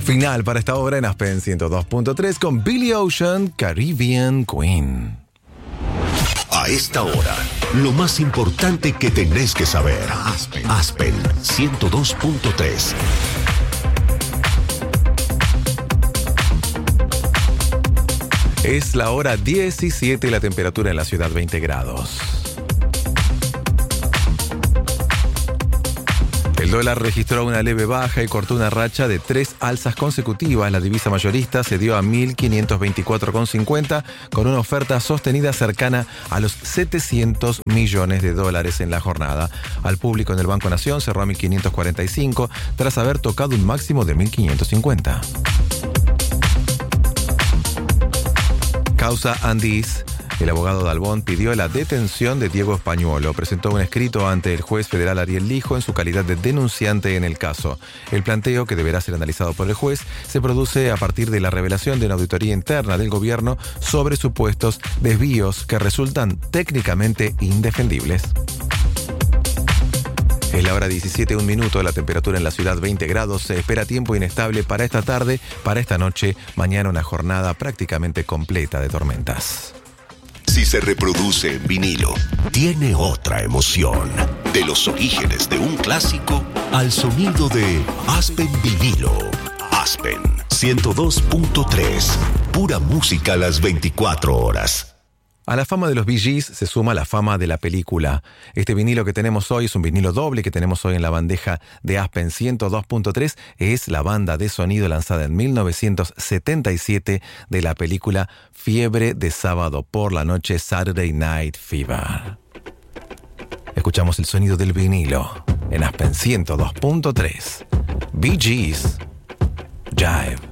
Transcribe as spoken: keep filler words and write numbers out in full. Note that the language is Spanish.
Final para esta obra en Aspen ciento dos punto tres con Billy Ocean, Caribbean Queen. A esta hora, lo más importante que tenés que saber. Aspen, Aspen ciento dos punto tres. Es la hora diecisiete y la temperatura en la ciudad veinte grados. El dólar registró una leve baja y cortó una racha de tres alzas consecutivas. La divisa mayorista se dio a mil quinientos veinticuatro con cincuenta con una oferta sostenida cercana a los setecientos millones de dólares en la jornada. Al público en el Banco Nación cerró a mil quinientos cuarenta y cinco tras haber tocado un máximo de mil quinientos cincuenta. Causa Andis. El abogado Dalbón pidió la detención de Diego Españuolo. Presentó un escrito ante el juez federal Ariel Lijo en su calidad de denunciante en el caso. El planteo, que deberá ser analizado por el juez, se produce a partir de la revelación de una auditoría interna del gobierno sobre supuestos desvíos que resultan técnicamente indefendibles. Es la hora diecisiete, un minuto, la temperatura en la ciudad veinte grados. Se espera tiempo inestable para esta tarde, para esta noche, mañana una jornada prácticamente completa de tormentas. Si se reproduce en vinilo, tiene otra emoción. De los orígenes de un clásico al sonido de Aspen Vinilo. Aspen ciento dos punto tres. Pura música a las veinticuatro horas. A la fama de los Bee Gees se suma la fama de la película. Este vinilo que tenemos hoy es un vinilo doble que tenemos hoy en la bandeja de Aspen ciento dos punto tres. Es la banda de sonido lanzada en mil novecientos setenta y siete de la película Fiebre de sábado por la noche, Saturday Night Fever. Escuchamos el sonido del vinilo en Aspen ciento dos punto tres. Bee Gees, Jive.